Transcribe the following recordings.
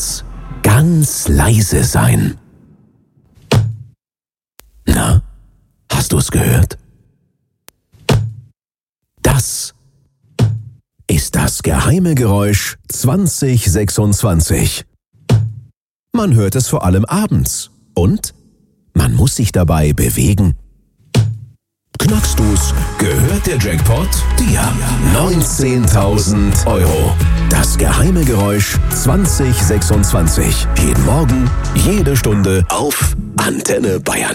Jetzt ganz leise sein. Na, hast du's gehört? Das ist das geheime Geräusch 2026. Man hört es vor allem abends und man muss sich dabei bewegen. Knackst du's? Gehört der Jackpot dir? 19.000 Euro. Das geheime Geräusch 2026. Jeden Morgen, jede Stunde auf Antenne Bayern.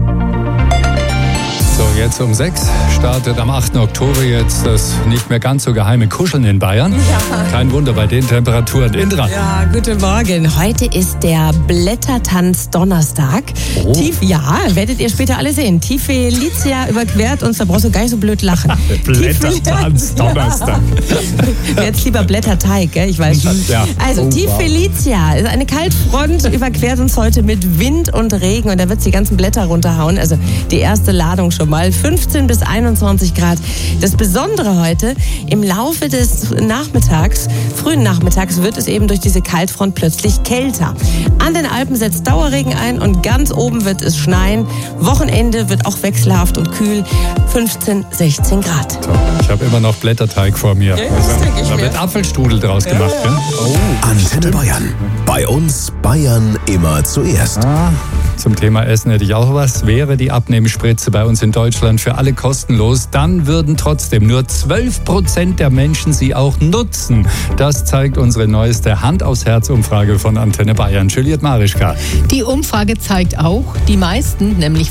So, jetzt um 6 startet am 8. Oktober jetzt das nicht mehr ganz so geheime Kuscheln in Bayern. Ja. Kein Wunder bei den Temperaturen. Indra. Ja, guten Morgen. Heute ist der Blättertanz Donnerstag. Oh. Werdet ihr später alle sehen. Tief Felicia überquert uns, da brauchst du gar nicht so blöd lachen. Blättertanz Donnerstag. Jetzt lieber Blätterteig, gell? Ich weiß schon. Ja. Also, Tief Felicia ist eine Kaltfront, überquert uns heute mit Wind und Regen und da wird die ganzen Blätter runterhauen. Also die erste Ladung schon mal. 15 bis 21 Grad. Das Besondere heute, im Laufe des Nachmittags, frühen Nachmittags, wird es eben durch diese Kaltfront plötzlich kälter. An den Alpen setzt Dauerregen ein und ganz oben wird es schneien. Wochenende wird auch wechselhaft und kühl. 15, 16 Grad. Ich habe immer noch Blätterteig vor mir. Ja, das denke ich Da mir. wird Apfelstrudel draus gemacht. Gell? Antenne Bayern. Bei uns Bayern immer zuerst. Zum Thema Essen hätte ich auch was. Wäre die Abnehmspritze bei uns in Deutschland für alle kostenlos, dann würden trotzdem nur 12% der Menschen sie auch nutzen. Das zeigt unsere neueste Hand-aufs-Herz-Umfrage von Antenne Bayern. Juliette Marischka. Die Umfrage zeigt auch, die meisten, nämlich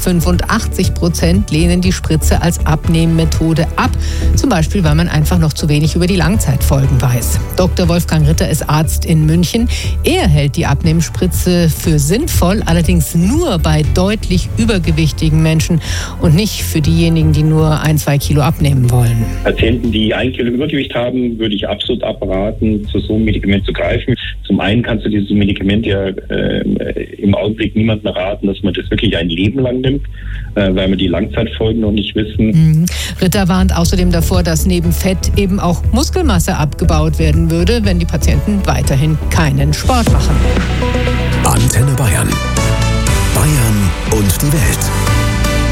85%, lehnen die Spritze als Abnehmmethode ab. Zum Beispiel, weil man einfach noch zu wenig über die Langzeitfolgen weiß. Dr. Wolfgang Ritter ist Arzt in München. Er hält die Abnehmspritze für sinnvoll, allerdings nur bei deutlich übergewichtigen Menschen und nicht für diejenigen, die nur 1-2 Kilo abnehmen wollen. Patienten, die 1 Kilo Übergewicht haben, würde ich absolut abraten, zu so einem Medikament zu greifen. Zum einen kannst du dieses Medikament ja im Augenblick niemandem raten, dass man das wirklich ein Leben lang nimmt, weil wir die Langzeitfolgen noch nicht wissen. Ritter warnt außerdem davor, dass neben Fett eben auch Muskelmasse abgebaut werden würde, wenn die Patienten weiterhin keinen Sport machen. Antenne Bayern. Bayern und die Welt.